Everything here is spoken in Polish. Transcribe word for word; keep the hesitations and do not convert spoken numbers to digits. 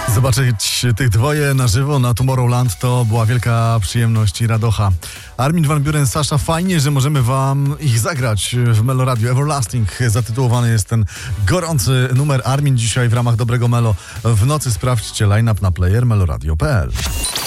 Zobaczyć tych dwoje na żywo na Tomorrowland to była wielka przyjemność i radocha. Armin van Buuren, Sasha, fajnie, że możemy wam ich zagrać w Melo Radio. Everlasting zatytułowany jest ten gorący numer. Armin dzisiaj w ramach Dobrego Melo w nocy. Sprawdźcie line-up na player meloradio kropka p l.